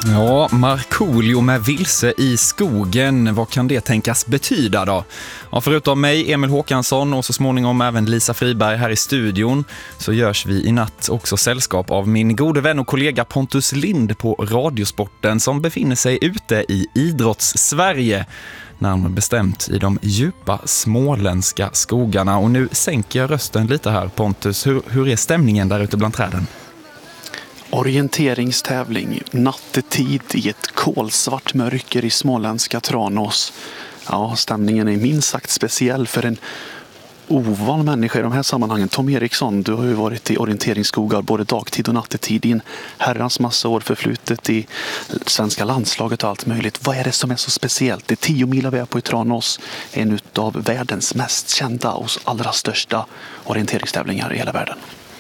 Ja, Markoolio med Vilse i skogen. Vad kan det tänkas betyda då? Ja, förutom mig, Emil Håkansson och så småningom även Lisa Friberg här i studion så görs vi i natt också sällskap av min gode vän och kollega Pontus Lind på Radiosporten som befinner sig ute i Idrotts-Sverige. Närmare bestämt i de djupa småländska skogarna. Och nu sänker jag rösten lite här, Pontus. Hur är stämningen där ute bland träden? Orienteringstävling, nattetid i ett kolsvart mörker i småländska Tranås. Ja, stämningen är minst sagt speciell för en ovan människa i de här sammanhangen. Tom Eriksson, du har ju varit i orienteringsskogar både dagtid och nattetid i en herrans massa år förflutet i svenska landslaget och allt möjligt. Vad är det som är så speciellt? Det är 10 mil vi är på i Tranås, en av världens mest kända och allra största orienteringstävlingar i hela världen.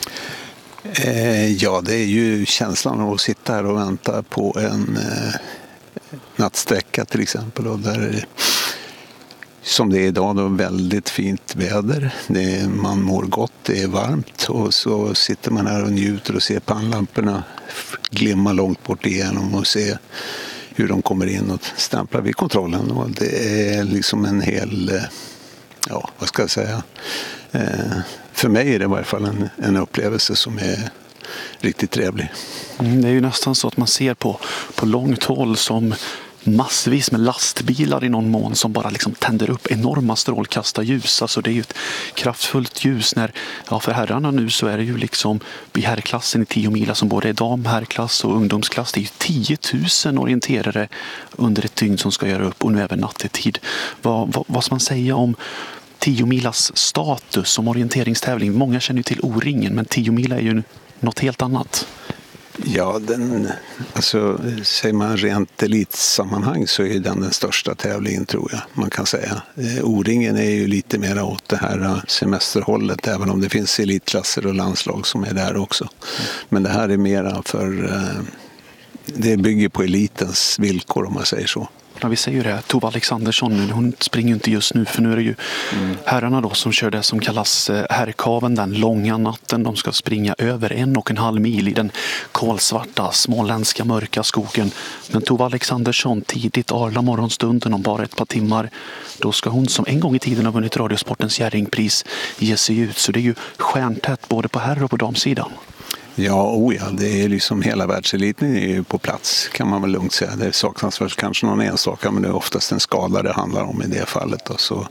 Ja, det är ju känslan av att sitta här och vänta på en nattsträcka till exempel. Och där, som det är idag, då väldigt fint väder. Man mår gott, det är varmt. Och så sitter man här och njuter och ser pannlamporna glimma långt bort igenom och se hur de kommer in och stämplar vid kontrollen. Och det är liksom en hel, ja vad ska jag säga... För mig är det i varje fall en upplevelse som är riktigt trevlig. Det är ju nästan så att man ser på långt håll som massvis med lastbilar i någon mån som bara liksom tänder upp enorma strålkastarljus. Alltså det är ju ett kraftfullt ljus när, ja för herrarna nu så är det ju liksom i herrklassen i 10 mila som både är dam, herrklass och ungdomsklass. Det är ju 10 000 orienterare under ett dygn som ska göra upp och nu även nattetid. Vad ska man säga om 10 milas status som orienteringstävling? Många känner ju till O-ringen, men 10 mila är ju något helt annat. Ja, alltså säger man rent elitsammanhang så är den största tävlingen tror jag man kan säga. O-ringen är ju lite mer åt det här semesterhållet även om det finns elitklasser och landslag som är där också. Men det här är mera för, det bygger på elitens villkor om man säger så. Ja, vi säger ju det. Tova Alexandersson, hon springer inte just nu för nu är det ju herrarna då som kör det som kallas herrkaven, den långa natten. De ska springa över 1,5 mil i den kolsvarta, småländska mörka skogen. Men Tova Alexandersson tidigt arla morgonstunden om bara ett par timmar. Då ska hon som en gång i tiden har vunnit Radiosportens Jerringpris ge sig ut. Så det är ju stjärntätt både på herr- och på damsidan. Ja, det är liksom hela världseliten är ju på plats kan man väl lugnt säga. Det saknas väl kanske någon enstaka men det är oftast en skada det handlar om i det fallet. Och så,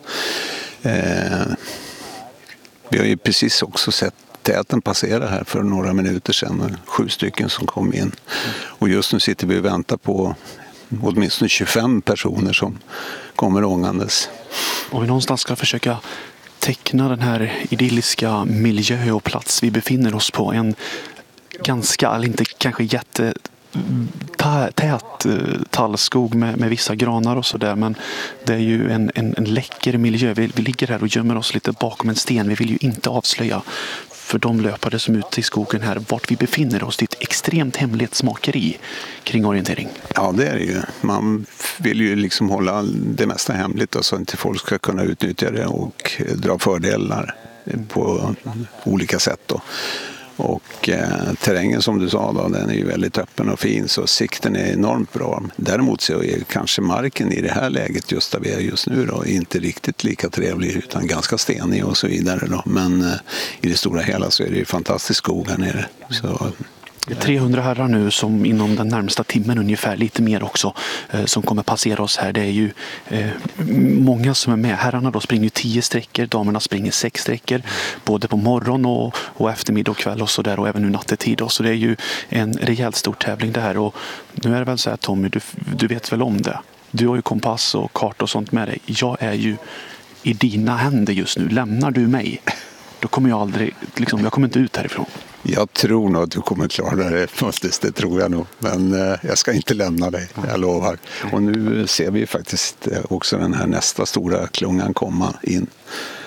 vi har ju precis också sett täten passera här för några minuter sedan. 7 stycken som kom in. Och just nu sitter vi och väntar på åtminstone 25 personer som kommer ångandes. Och vi någonstans ska försöka teckna den här idylliska miljö och plats vi befinner oss på. En ganska, eller inte kanske jättetät tallskog med vissa granar och sådär. Men det är ju en läcker miljö. Vi ligger här och gömmer oss lite bakom en sten. Vi vill ju inte avslöja för de löpare som är ute i skogen här vart vi befinner oss. Det är ett extremt hemlighetsmakeri kring orientering. Ja, det är det ju. Man vill ju liksom hålla det mesta hemligt så att inte folk ska kunna utnyttja det och dra fördelar på olika sätt då. Och terrängen som du sa då, den är ju väldigt öppen och fin så sikten är enormt bra. Däremot så är kanske marken i det här läget just där vi är just nu då inte riktigt lika trevlig utan ganska stenig och så vidare då. Men i det stora hela så är det ju fantastisk skog här nere. Så det är 300 herrar nu som inom den närmsta timmen ungefär, lite mer också, som kommer passera oss här. Det är ju många som är med. Herrarna då springer 10 sträckor, damerna springer 6 sträckor. Både på morgon och eftermiddag och kväll och så där och även nu nattetid. Så det är ju en rejält stor tävling det här. Och nu är det väl så här Tommy, du vet väl om det. Du har ju kompass och kart och sånt med dig. Jag är ju i dina händer just nu. Lämnar du mig, då kommer jag aldrig, jag kommer inte ut härifrån. Jag tror nog att du kommer klara det, det tror jag nog. Men jag ska inte lämna dig, jag lovar. Och nu ser vi faktiskt också den här nästa stora klungan komma in.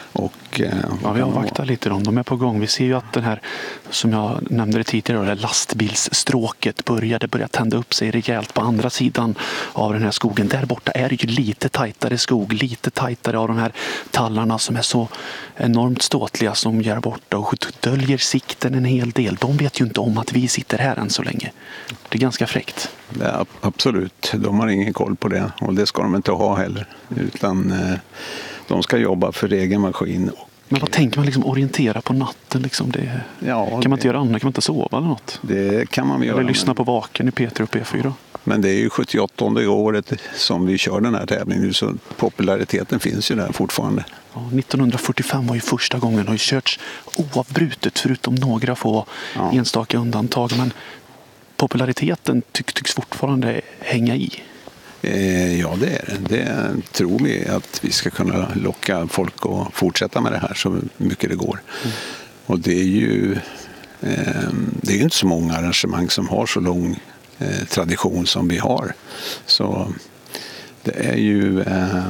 Och, Ja, vi avvaktar lite då. De är på gång. Vi ser ju att den här, som jag nämnde tidigare, det lastbilsstråket börjar tända upp sig rejält på andra sidan av den här skogen. Där borta är det ju lite tajtare skog, lite tajtare av de här tallarna som är så enormt ståtliga som gör borta och döljer sikten en hel del. De vet ju inte om att vi sitter här än så länge. Det är ganska fräckt. Ja, absolut. De har ingen koll på det och det ska de inte ha heller. Utan de ska jobba för egen maskin. Men vad tänker man liksom orientera på natten? Liksom det, kan man inte göra annat? Kan man inte sova eller något? Det kan man göra. Eller lyssna på Vaken i P3 och P4. Men det är ju 78:e året som vi kör den här tävlingen nu, så populariteten finns ju där fortfarande. Ja, 1945 var ju första gången, har ju körts oavbrutet förutom några få enstaka undantag. Men populariteten tycks fortfarande hänga i. Ja, det är det. Det tror vi att vi ska kunna locka folk att fortsätta med det här så mycket det går. Och det är ju inte så många arrangemang som har så lång tradition som vi har. Så det är ju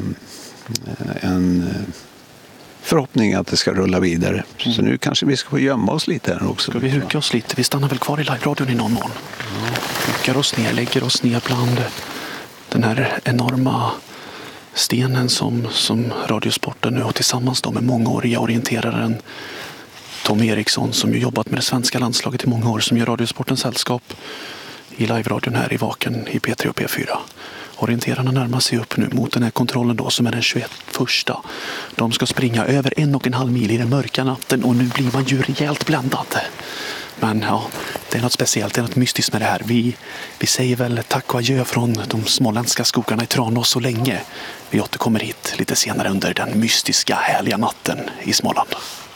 en förhoppning att det ska rulla vidare. Så nu kanske vi ska få gömma oss lite här också. Ska vi huka oss lite? Vi stannar väl kvar i live-radion i någon mån. Hukar oss ner, lägger oss ner bland den här enorma stenen som Radiosporten nu, och tillsammans då med mångåriga orienteraren Tom Eriksson som ju jobbat med det svenska landslaget i många år, som gör Radiosportens sällskap i live-radion här i Vaken i P3 och P4. Orienterarna närmar sig upp nu mot den här kontrollen då som är den 21:a. De ska springa över 1,5 mil i den mörka natten och nu blir man ju rejält bländad. Men ja, det är något speciellt, det är något mystiskt med det här. Vi säger väl tack och adjö från de småländska skogarna i Tranås så länge. Vi återkommer hit lite senare under den mystiska härliga natten i Småland.